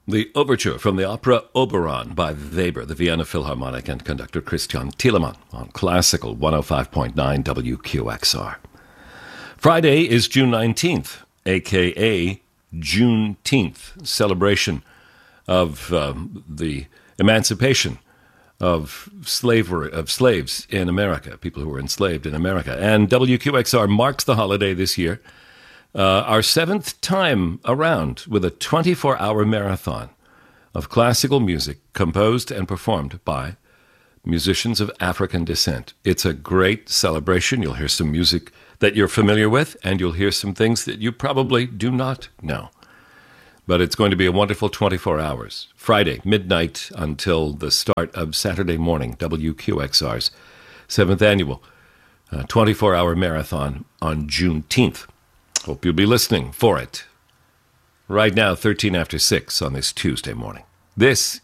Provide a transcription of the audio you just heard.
The overture from the opera Oberon by Weber, the Vienna Philharmonic, and conductor Christian Thielemann on Classical 105.9 WQXR. Friday is June 19th, a.k.a. Juneteenth, celebration of the emancipation of slaves in America, people who were enslaved in America. And WQXR marks the holiday this year, our seventh time around, with a 24-hour marathon of classical music composed and performed by musicians of African descent. It's a great celebration. You'll hear some music that you're familiar with, and you'll hear some things that you probably do not know. But it's going to be a wonderful 24 hours. Friday, midnight until the start of Saturday morning, WQXR's 7th annual 24-hour marathon on Juneteenth. Hope you'll be listening for it. Right now, 13 after 6 on this Tuesday morning. This